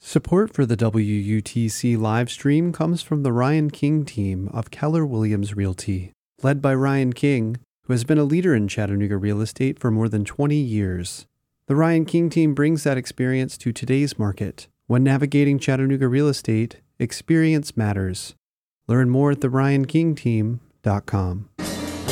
Support for the WUTC live stream comes from the Ryan King team of Keller Williams Realty, led by Ryan King, who has been a leader in Chattanooga real estate for more than 20 years. The Ryan King team brings that experience to today's market. When navigating Chattanooga real estate, experience matters. Learn more at theryankingteam.com.